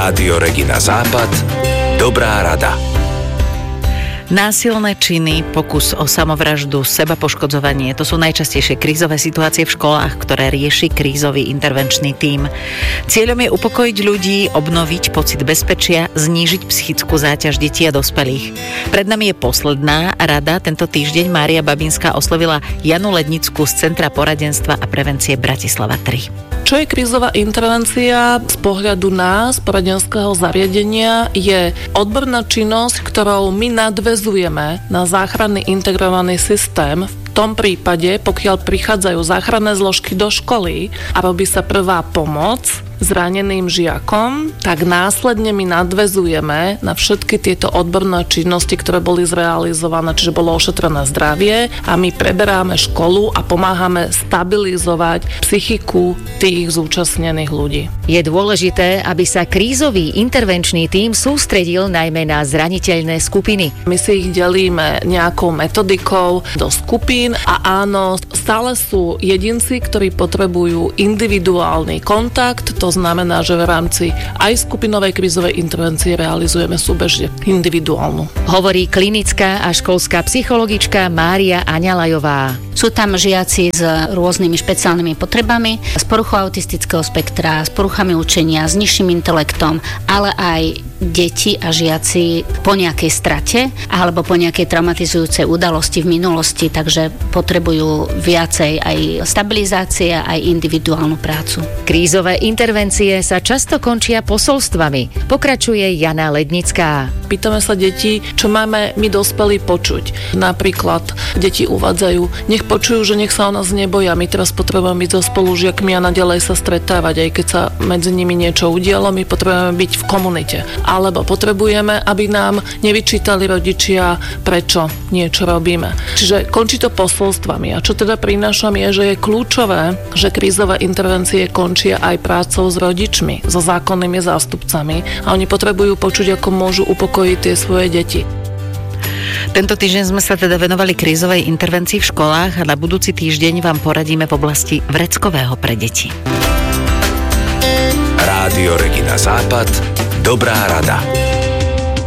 Rádio Regina Západ. Dobrá rada. Násilné činy, pokus o samovraždu, sebapoškodzovanie, to sú najčastejšie krízové situácie v školách, ktoré rieši krízový intervenčný tím. Cieľom je upokojiť ľudí, obnoviť pocit bezpečia, znížiť psychickú záťaž detí a dospelých. Pred nami je posledná rada. Tento týždeň Mária Babinská oslovila Janu Lednickú z Centra poradenstva a prevencie Bratislava 3. Čo je krízová intervencia z pohľadu nás, poradenského zariadenia, je odborná činnosť, ktorou my nadväzujeme na záchranný integrovaný systém. V tom prípade, pokiaľ prichádzajú záchranné zložky do školy a robí sa prvá pomoc zraneným žiakom, tak následne my nadväzujeme na všetky tieto odborné činnosti, ktoré boli zrealizované, čiže bolo ošetrené zdravie a my preberáme školu a pomáhame stabilizovať psychiku tých zúčastnených ľudí. Je dôležité, aby sa krízový intervenčný tím sústredil najmä na zraniteľné skupiny. My si ich delíme nejakou metodikou do skupín a áno, stále sú jedinci, ktorí potrebujú individuálny kontakt. To znamená, že v rámci aj skupinovej krízovej intervencie realizujeme súbežne individuálnu. Hovorí klinická a školská psychologička Mária Aňalajová. Sú tam žiaci s rôznymi špeciálnymi potrebami, s poruchou autistického spektra, s poruchami učenia, s nižším intelektom, ale aj deti a žiaci po nejakej strate alebo po nejakej traumatizujúcej udalosti v minulosti, takže potrebujú viacej aj stabilizácie, aj individuálnu prácu. Krízové intervencie sa často končia posolstvami, pokračuje Jana Lednická. Pýtame sa detí, čo máme my dospelí počuť. Napríklad deti uvádzajú, nech počujú, že nech sa o nás neboja, my teraz potrebujeme byť so spolužiakmi a naďalej sa stretávať, aj keď sa medzi nimi niečo udialo, my potrebujeme byť v komunite. Alebo potrebujeme, aby nám nevyčítali rodičia, prečo niečo robíme. Čiže končí to posolstvami. A čo teda prinášam je, že je kľúčové, že krízové intervencie končia aj prácou s rodičmi, so zákonnými zástupcami a oni potrebujú počuť, ako môžu upokojiť tie svoje deti. Tento týždeň sme sa teda venovali krízovej intervencii v školách a na budúci týždeň vám poradíme v oblasti vreckového pre deti. Rádio Regina Západ. Dobrá rada.